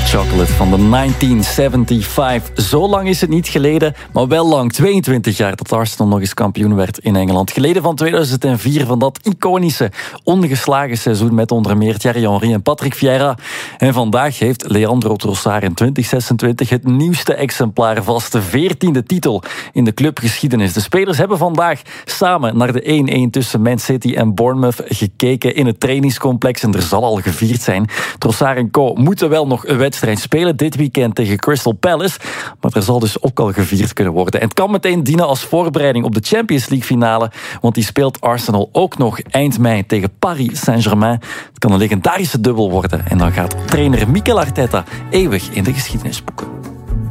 Chocolate van de 1975. Zo lang is het niet geleden, maar wel lang. 22 jaar dat Arsenal nog eens kampioen werd in Engeland. Geleden van 2004, van dat iconische, ongeslagen seizoen met onder meer Thierry Henry en Patrick Vieira. En vandaag heeft Leandro Trossard in 2026 het nieuwste exemplaar vast. De 14e titel in de clubgeschiedenis. De spelers hebben vandaag samen naar de 1-1 tussen Man City en Bournemouth gekeken in het trainingscomplex. En er zal al gevierd zijn. Trossard en co moeten wel nog een wedstrijd spelen dit weekend tegen Crystal Palace. Maar er zal dus ook al gevierd kunnen worden. En het kan meteen dienen als voorbereiding op de Champions League finale. Want die speelt Arsenal ook nog eind mei tegen Paris Saint-Germain. Het kan een legendarische dubbel worden. En dan gaat trainer Mikel Arteta eeuwig in de geschiedenisboeken.